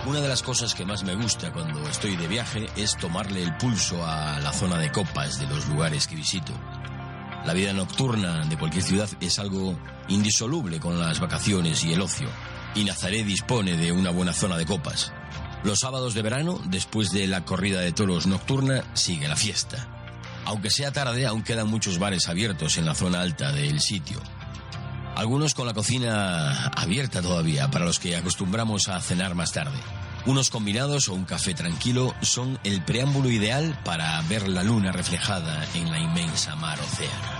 Una de las cosas que más me gusta cuando estoy de viaje es tomarle el pulso a la zona de copas de los lugares que visito. La vida nocturna de cualquier ciudad es algo indisoluble con las vacaciones y el ocio, y Nazaret dispone de una buena zona de copas. Los sábados de verano, después de la corrida de toros nocturna, sigue la fiesta. Aunque sea tarde, aún quedan muchos bares abiertos en la zona alta del sitio. Algunos con la cocina abierta todavía, para los que acostumbramos a cenar más tarde. Unos combinados o un café tranquilo son el preámbulo ideal para ver la luna reflejada en la inmensa mar océano.